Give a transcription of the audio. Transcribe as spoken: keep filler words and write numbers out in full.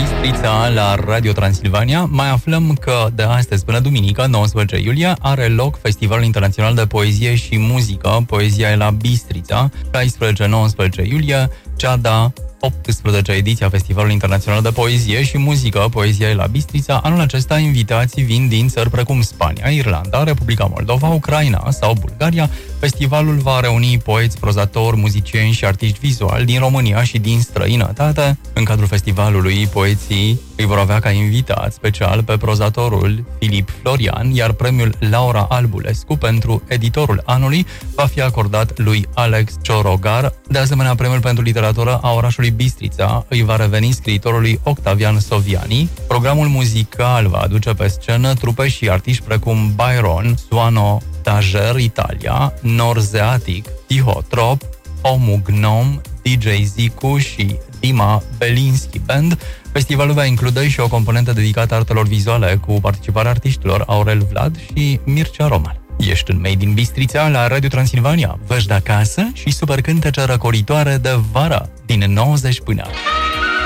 Bistrița la Radio Transilvania. Mai aflăm că de astăzi până duminică, nouăsprezece iulie, are loc Festivalul Internațional de Poezie și Muzică. Poezia e la Bistrița, șaisprezece nouăsprezece iulie, cea de-a optsprezecea ediție a Festivalului Internațional de Poezie și Muzică. Poezia e la Bistrița. Anul acesta invitații vin din țări precum Spania, Irlanda, Republica Moldova, Ucraina sau Bulgaria. Festivalul va reuni poeți, prozatori, muzicieni și artiști vizuali din România și din străinătate. În cadrul festivalului, poeții îi vor avea ca invitat special pe prozatorul Filip Florian, iar premiul Laura Albulescu pentru editorul anului va fi acordat lui Alex Ciorogar. De asemenea, premiul pentru literatură a orașului Bistrița îi va reveni scriitorului Octavian Soviani. Programul muzical va aduce pe scenă trupe și artiști precum Byron, Suano Tajer Italia, Norzeatic, Tihotrop, Omu Gnom, D J Zicu și Dima Belinski Band. Festivalul va include și o componentă dedicată artelor vizuale cu participarea artiștilor Aurel Vlad și Mircea Roman. Ești în Made in Bistrița la Radio Transilvania. Văși de acasă și super cântece răcoritoare de vară din nouăzeci până.